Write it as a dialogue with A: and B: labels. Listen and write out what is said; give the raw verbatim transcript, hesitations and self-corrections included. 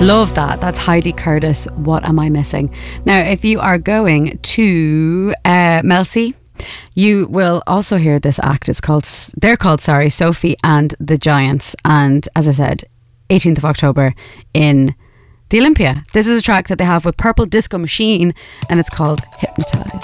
A: Love that. That's Heidi Curtis. What am I missing? Now, if you are going to uh, Melcy, you will also hear this act. It's called, they're called, sorry, Sophie and the Giants. And as I said, eighteenth of October in the Olympia. This is a track that they have with Purple Disco Machine and it's called Hypnotize.